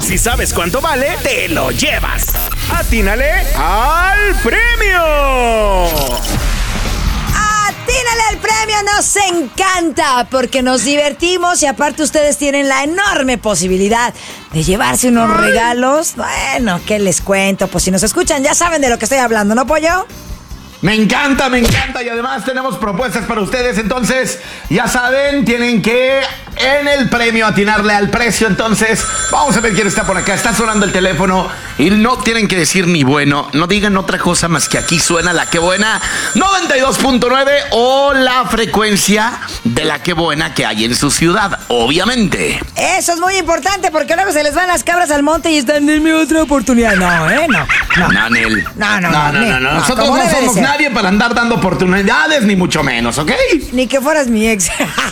Si sabes cuánto vale, te lo llevas. ¡Atínale al premio! ¡Atínale al premio! Nos encanta porque nos divertimos y aparte ustedes tienen la enorme posibilidad de llevarse unos regalos. Bueno, ¿qué les cuento? Pues si nos escuchan ya saben de lo que estoy hablando, ¿no, Pollo? Me encanta y además tenemos propuestas para ustedes, entonces ya saben, tienen que en el premio atinarle al precio, entonces vamos a ver quién está por acá. Está sonando el teléfono y no tienen que decir ni bueno, no digan otra cosa más que aquí suena la que buena 92.9 o la frecuencia de la que buena que hay en su ciudad, obviamente. Eso es muy importante porque luego se les van las cabras al monte y están, denme otra oportunidad. No, No, Nel. No. Nosotros no somos nadie para andar dando oportunidades, ni mucho menos, ¿ok? Ni que fueras mi ex.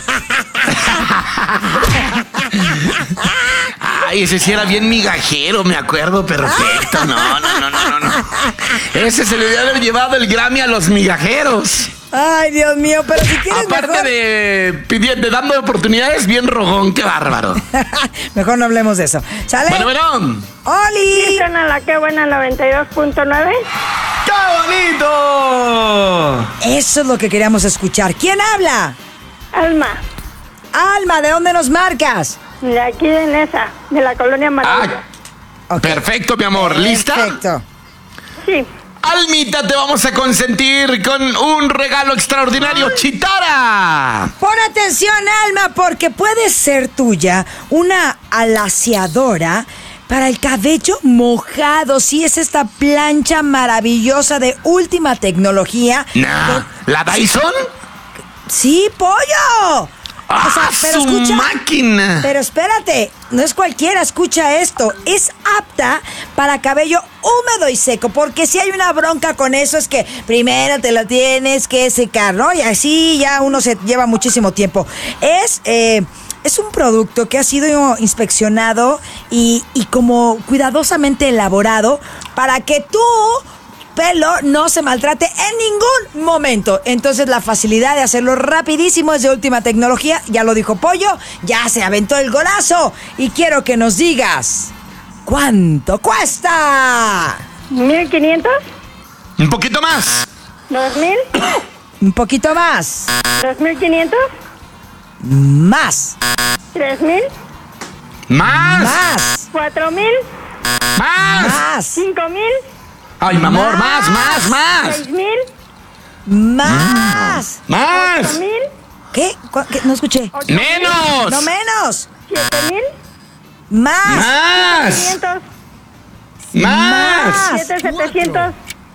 Ay, ese sí era bien migajero, me acuerdo perfecto. No. Ese se le debe haber llevado el Grammy a los migajeros. Ay, Dios mío, pero si quieres aparte mejor... de dando oportunidades, bien rogón, qué bárbaro. Mejor no hablemos de eso. ¿Sale? Bueno. ¡Oli! ¿Sí suena la que buena 92.9? ¡Qué bonito! Eso es lo que queríamos escuchar. ¿Quién habla? Alma, Alma, ¿de dónde nos marcas? de aquí de Nesa, de la colonia Maravilla. Ok. Perfecto, mi amor. ¿Lista? Perfecto. Sí, Almita, te vamos a consentir con un regalo extraordinario, Chitara. Pon atención, Alma, porque puede ser tuya una alaciadora para el cabello mojado. Sí, es esta plancha maravillosa de última tecnología. ¿La Dyson? Sí, Pollo. O sea, pero su escucha, máquina. Pero espérate, no es cualquiera, escucha esto. Es apta para cabello húmedo y seco, porque si hay una bronca con eso es que primero te lo tienes que secar, ¿no? Y así ya uno se lleva muchísimo tiempo. Es un producto que ha sido inspeccionado y como cuidadosamente elaborado para que tu pelo no se maltrate en ningún momento. Entonces la facilidad de hacerlo rapidísimo es de última tecnología. Ya lo dijo Pollo, ya se aventó el golazo. Y quiero que nos digas, ¿cuánto cuesta? 1,500, Un poquito más. 2,000, Un poquito más. 2,500, Más. 3,000, Más. Más. 4,000, Más. Más. 5,000, Ay, mi amor, más. 6,000, Más. Más. 8,000, ¿Qué? ¿Qué? No escuché. 8,000, Menos. No menos. 7,000, Más. Más. 500, Más. 7,700,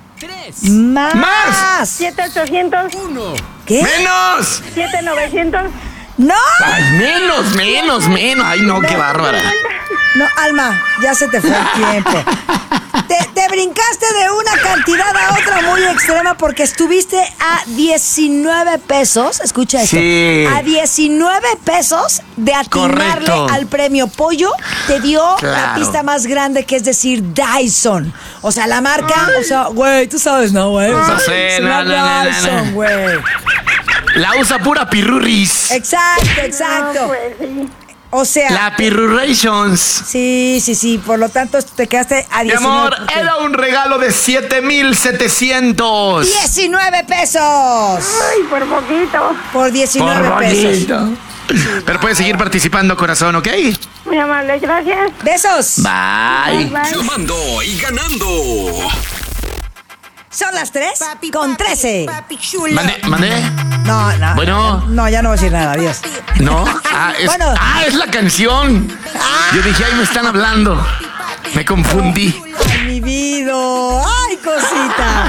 Más. 7,800, ¿Qué? Menos. 7,900. ¡No! Ay, menos. Ay, no, qué bárbara. No, Alma, ya se te fue el tiempo. Te brincaste de una cantidad a otra muy extrema porque estuviste a 19 pesos. Escucha esto. Sí. A 19 pesos de atinarle Correcto. al premio Pollo. Te dio la Claro. pista más grande, que es decir, Dyson. O sea, la marca, o sea, güey, tú sabes, ¿no, güey? O sea, No sé, es una no. Dyson, güey. La usa pura pirurris. Exacto. No, pues sí. O sea, La pirurations. sí. Por lo tanto, te quedaste a Mi 19. amor, porque- era un regalo de 7,700. 19 pesos. Ay, por poquito. Por 19 pesos. Pero puedes seguir participando, corazón, ¿ok? Muy amable, gracias. Besos. Bye. Bye. Llamando y ganando. Son las 3:13. ¿Mandé? No. Bueno. No, ya no voy a decir nada. Adiós. ¿No? Bueno. Es la canción. Yo dije, ay, me están hablando. Me confundí. Ay, mi vida. Ay, cosita.